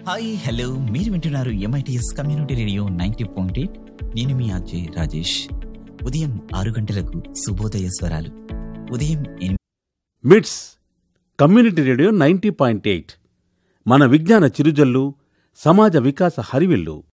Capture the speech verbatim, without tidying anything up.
Hi hello మీరు వింటున్నారు MITS community radio ninety point eight. నేను మీ అజయ్ రాజేష్. ఉదయం ఆరు గంటలకు శుభోదయ స్వరాలు, ఉదయం ఎనిమిది మిట్స్ community radio ninety point eight మన విజ్ఞాన చిరుజల్లు, సమాజ వికాస హరివిల్లు.